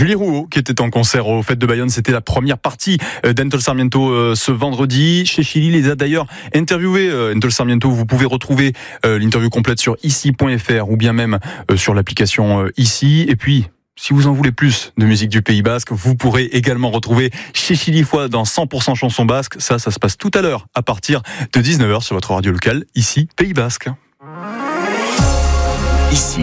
Julie Rouault qui était en concert aux Fêtes de Bayonne. C'était la première partie d'Entol Sarmiento ce vendredi. Chez Chili les a d'ailleurs interviewés. Entol Sarmiento, vous pouvez retrouver l'interview complète sur ici.fr ou bien même sur l'application Ici. Et puis, si vous en voulez plus de musique du Pays Basque, vous pourrez également retrouver chez Chilifoy dans 100% chansons basques. Ça se passe tout à l'heure à partir de 19h sur votre radio locale, ici Pays Basque. Ici,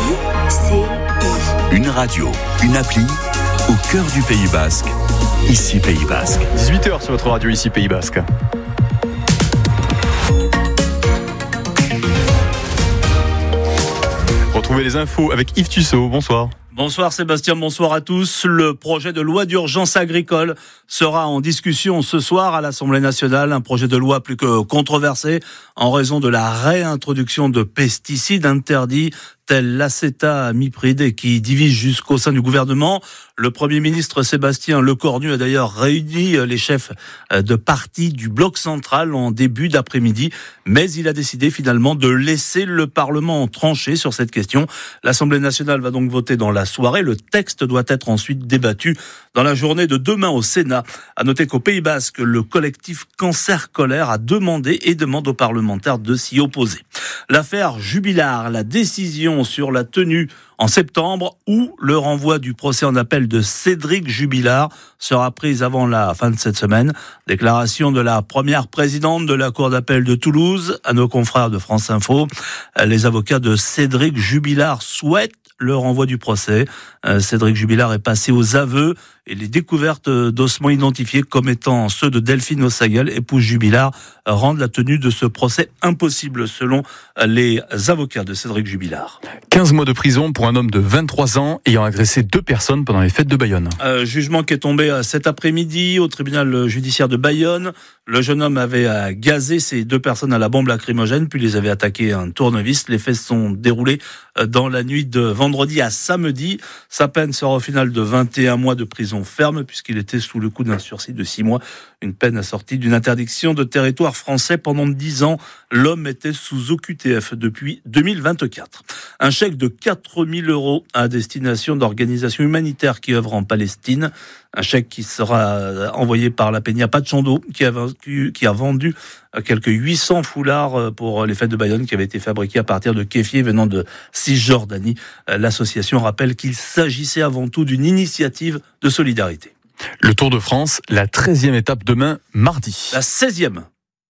une radio, une appli au cœur du Pays Basque. Ici Pays Basque. 18h sur votre radio, ici Pays Basque. Retrouvez les infos avec Yves Tussaud. Bonsoir. Bonsoir Sébastien, bonsoir à tous. Le projet de loi d'urgence agricole sera en discussion ce soir à l'Assemblée nationale. Un projet de loi plus que controversé en raison de la réintroduction de pesticides interdits tels l'acétamiprid qui divise jusqu'au sein du gouvernement. Le Premier ministre Sébastien Lecornu a d'ailleurs réuni les chefs de parti du bloc central en début d'après-midi, mais il a décidé finalement de laisser le Parlement trancher sur cette question. L'Assemblée nationale va donc voter dans la soirée. Le texte doit être ensuite débattu dans la journée de demain au Sénat. À noter qu'au Pays Basque, le collectif Cancer Colère a demandé et demande aux parlementaires de s'y opposer. L'affaire Jubilard, la décision sur la tenue en septembre ou le renvoi du procès en appel de Cédric Jubilard sera prise avant la fin de cette semaine. Déclaration de la première présidente de la Cour d'appel de Toulouse à nos confrères de France Info. Les avocats de Cédric Jubilard souhaitent le renvoi du procès. Cédric Jubilard est passé aux aveux et les découvertes d'ossements identifiés comme étant ceux de Delphine Ossaguel, épouse Jubilard, rendent la tenue de ce procès impossible selon les avocats de Cédric Jubilard. 15 mois de prison pour un homme de 23 ans ayant agressé 2 personnes pendant les fêtes de Bayonne. Jugement qui est tombé cet après-midi au tribunal judiciaire de Bayonne. Le jeune homme avait gazé ces 2 personnes à la bombe lacrymogène, puis les avait attaquées à un tournevis. Les faits se sont déroulés dans la nuit de vendredi à samedi. Sa peine sera au final de 21 mois de prison ferme, puisqu'il était sous le coup d'un sursis de 6 mois. Une peine assortie d'une interdiction de territoire français pendant 10 ans. L'homme était sous OQTF depuis 2024. Un chèque de 4 000 € à destination d'organisations humanitaires qui œuvrent en Palestine. Un chèque qui sera envoyé par la Peña Pachando, qui a vendu quelques 800 foulards pour les fêtes de Bayonne qui avaient été fabriqués à partir de kéfiers venant de Cisjordanie. L'association rappelle qu'il s'agissait avant tout d'une initiative de solidarité. Le Tour de France, la 13e étape demain, mardi. La 16e.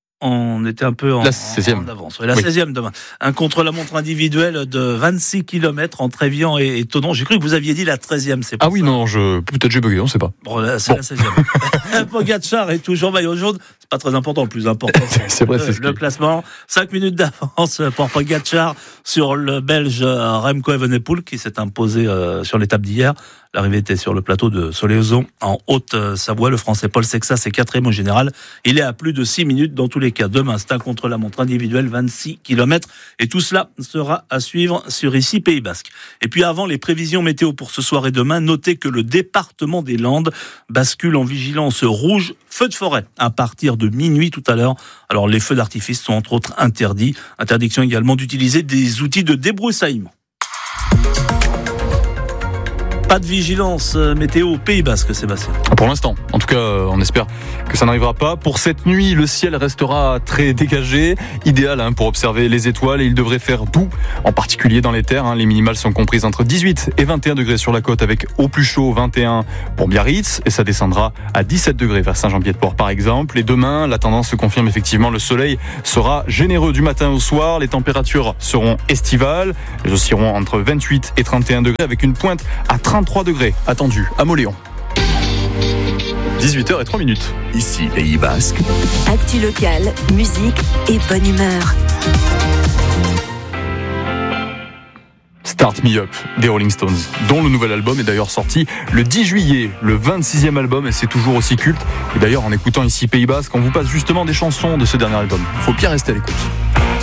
On était un peu en avance. La 16e demain. Un contre-la-montre individuel de 26 km entre Évian et Thonon. J'ai cru que vous aviez dit la 13e. C'est pas oui, ça. Non, peut-être j'ai bugué, on ne sait pas. Bon, c'est la 16e. Pogacar est toujours maillot jaune. C'est pas très important. Le plus important, c'est vrai, c'est le classement. 5 minutes d'avance pour Pogacar sur le Belge Remco Evenepoel qui s'est imposé sur l'étape d'hier. L'arrivée était sur le plateau de Soleilhozon en Haute-Savoie. Le Français Paul Sexas est 4e au général. Il est à plus de 6 minutes dans tous les cas. Demain, c'est un contre-la-montre individuel, 26 km. Et tout cela sera à suivre sur ici Pays Basque. Et puis avant les prévisions météo pour ce soir et demain, notez que le département des Landes bascule en vigilance rouge, feu de forêt à partir de minuit tout à l'heure. Alors les feux d'artifice sont entre autres interdits. Interdiction également d'utiliser des outils de débroussaillement. Pas de vigilance météo au Pays Basque, Sébastien. Pour l'instant. En tout cas, on espère que ça n'arrivera pas. Pour cette nuit, le ciel restera très dégagé, idéal pour observer les étoiles et il devrait faire doux, en particulier dans les terres. Les minimales sont comprises entre 18 et 21 degrés sur la côte avec au plus chaud 21 pour Biarritz et ça descendra à 17 degrés vers Saint-Jean-Pied-de-Port par exemple. Et demain, la tendance se confirme effectivement. Le soleil sera généreux du matin au soir. Les températures seront estivales. Elles oscilleront entre 28 et 31 degrés avec une pointe à 33 degrés attendue à Mauléon. 18h03. Ici Pays Basque. Actu locale, musique et bonne humeur. Start Me Up des Rolling Stones, dont le nouvel album est d'ailleurs sorti le 10 juillet, le 26e album, et c'est toujours aussi culte. Et d'ailleurs, en écoutant ici Pays Basque, on vous passe justement des chansons de ce dernier album. Il faut bien rester à l'écoute.